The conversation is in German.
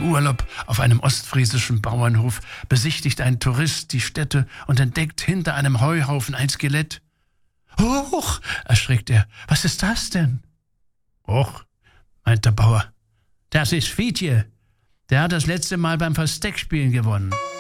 Urlaub auf einem ostfriesischen Bauernhof besichtigt ein Tourist die Stätte und entdeckt hinter einem Heuhaufen ein Skelett. »Huch«, erschrickt er, »was ist das denn?« »Och«, meint der Bauer, »das ist Fietje. Der hat das letzte Mal beim Versteckspielen gewonnen.«